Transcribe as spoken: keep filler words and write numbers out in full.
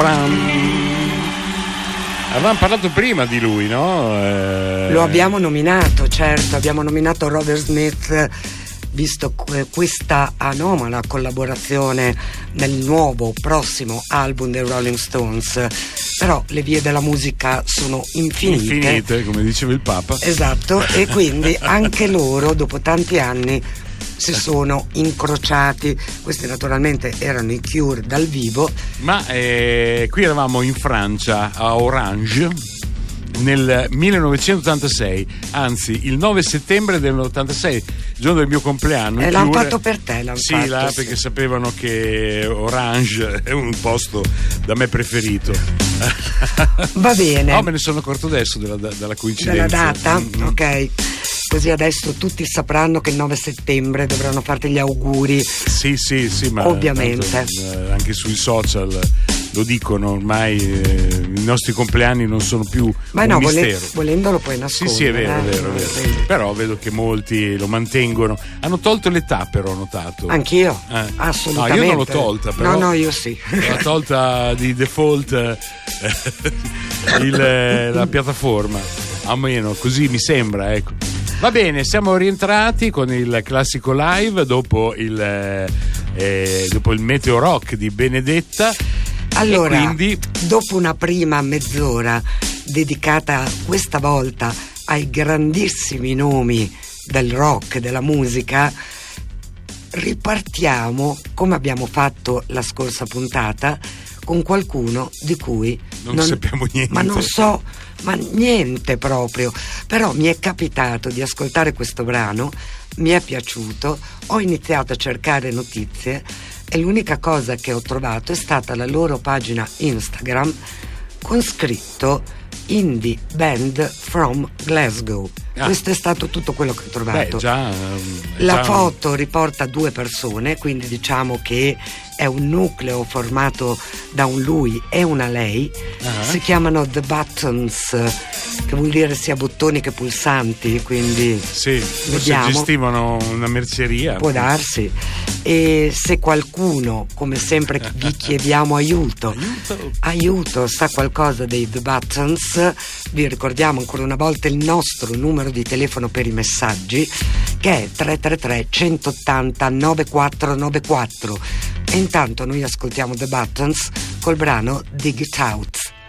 Avevamo parlato prima di lui, no? Eh... Lo abbiamo nominato, certo, abbiamo nominato Robert Smith, visto questa anomala collaborazione nel nuovo prossimo album dei Rolling Stones. Però le vie della musica sono infinite. Infinite, come diceva il Papa. Esatto, e quindi anche loro, dopo tanti anni, si sono incrociati. Questi naturalmente erano i Cure dal vivo. Ma eh, qui eravamo in Francia, a Orange, nel millenovecentottantasei, anzi il nove settembre dell'ottantasei, il giorno del mio compleanno. E l'hanno fatto per te, l'hanno sì, fatto, là, sì. Perché sapevano che Orange è un posto da me preferito. Va bene. No, me ne sono accorto adesso della, della coincidenza. Della data? Mm-hmm. Ok. Così adesso tutti sapranno che il nove settembre dovranno farti gli auguri. Sì, sì, sì, ma ovviamente tanto, eh, anche sui social lo dicono ormai, eh, i nostri compleanni non sono più ma un no, mistero. Vole- volendo lo puoi nascondere. Sì, sì, è vero, eh? è vero, è vero. Però vedo che molti lo mantengono. Hanno tolto l'età, però, ho notato. Anch'io, eh. assolutamente. No, io non l'ho tolta, però. No, no, io sì. L'ho tolta di default eh, il, la piattaforma. Almeno così mi sembra, ecco. Va bene, siamo rientrati con il classico live dopo il, eh, dopo il Meteo Rock di Benedetta. Allora, e quindi... dopo una prima mezz'ora dedicata questa volta ai grandissimi nomi del rock, della musica, ripartiamo, come abbiamo fatto la scorsa puntata, con qualcuno di cui non, non sappiamo niente. Ma non so, ma niente proprio. Però mi è capitato di ascoltare questo brano, mi è piaciuto, ho iniziato a cercare notizie e l'unica cosa che ho trovato è stata la loro pagina Instagram con scritto Indie Band from Glasgow. Ah. Questo è stato tutto quello che ho trovato. Beh, già, la già... foto riporta due persone, quindi diciamo che è un nucleo formato da un lui e una lei. Uh-huh. Si chiamano The Buttons, che vuol dire sia bottoni che pulsanti, quindi sì, vediamo. Gestivano una merceria. Può darsi. E se qualcuno, come sempre vi chiediamo aiuto, aiuto, aiuto, sa qualcosa dei The Buttons, vi ricordiamo ancora una volta il nostro numero di telefono per i messaggi, che è tre tre tre centottanta novantaquattro novantaquattro. E intanto noi ascoltiamo The Buttons col brano Dig It Out.